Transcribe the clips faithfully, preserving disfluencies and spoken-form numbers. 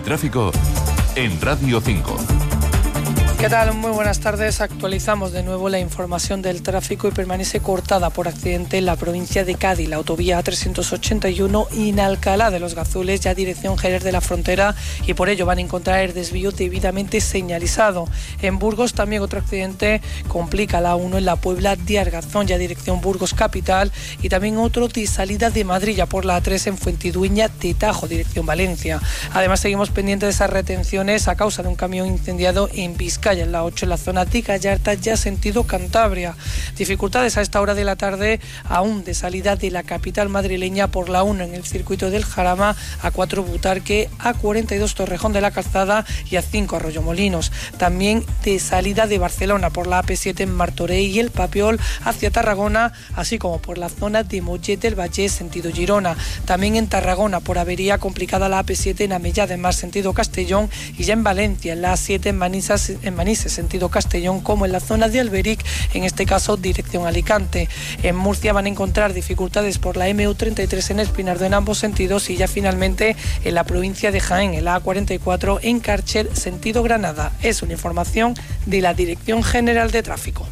tráfico en Radio cinco. ¿Qué tal? Muy buenas tardes. Actualizamos de nuevo la información del tráfico y permanece cortada por accidente en la provincia de Cádiz, la autovía A trescientos ochenta y uno en Alcalá de los Gazules, ya dirección Jerez de la Frontera, y por ello van a encontrar el desvío debidamente señalizado. En Burgos también otro accidente complica la A uno en la Puebla de Argazón, ya dirección Burgos Capital, y también otro de salida de Madrid ya por la A tres en Fuentidueña de Tajo, dirección Valencia. Además seguimos pendientes de esas retenciones a causa de un camión incendiado en Vizcaya, en la ocho, en la zona de Gallarta, ya sentido Cantabria. Dificultades a esta hora de la tarde, aún de salida de la capital madrileña por la uno en el circuito del Jarama, A cuatro Butarque, A cuarenta y dos Torrejón de la Calzada y A cinco Arroyomolinos. También de salida de Barcelona por la A P siete en Martorell y el Papiol hacia Tarragona, así como por la zona de Mollet del Vallès, sentido Girona. También en Tarragona por avería complicada la A P siete en Amellá de Mar, sentido Castellón, y ya en Valencia en la A siete en Manizas, en Manises, sentido Castellón, como en la zona de Alberic, en este caso dirección Alicante. En Murcia van a encontrar dificultades por la M U treinta y tres en Espinardo en ambos sentidos, y ya finalmente en la provincia de Jaén, en la A cuarenta y cuatro en Càrcer, sentido Granada. Es una información de la Dirección General de Tráfico.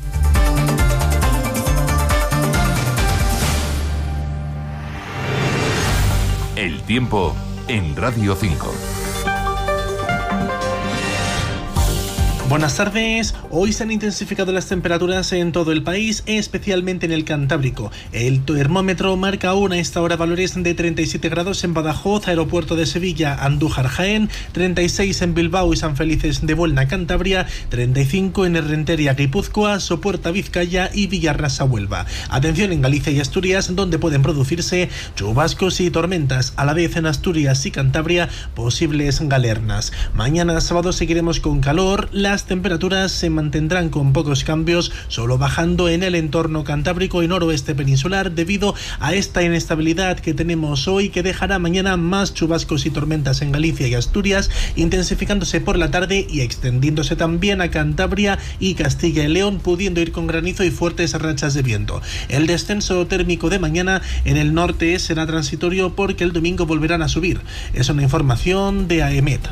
El tiempo en Radio cinco. Buenas tardes. Hoy se han intensificado las temperaturas en todo el país, especialmente en el Cantábrico. El termómetro marca aún a esta hora valores de treinta y siete grados en Badajoz, Aeropuerto de Sevilla, Andújar, Jaén, treinta y seis en Bilbao y San Felices de Buelna, Cantabria, treinta y cinco en Errenteria, Guipúzcoa, Sopuerta, Vizcaya y Villarrasa, Huelva. Atención en Galicia y Asturias, donde pueden producirse chubascos y tormentas. A la vez en Asturias y Cantabria, posibles galernas. Mañana sábado seguiremos con calor. Las temperaturas se mantendrán con pocos cambios, solo bajando en el entorno cantábrico y noroeste peninsular debido a esta inestabilidad que tenemos hoy, que dejará mañana más chubascos y tormentas en Galicia y Asturias, intensificándose por la tarde y extendiéndose también a Cantabria y Castilla y León, pudiendo ir con granizo y fuertes rachas de viento. El descenso térmico de mañana en el norte será transitorio porque el domingo volverán a subir. Es una información de AEMET.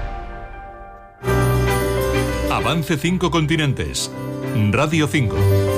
Avance cinco continentes. Radio cinco.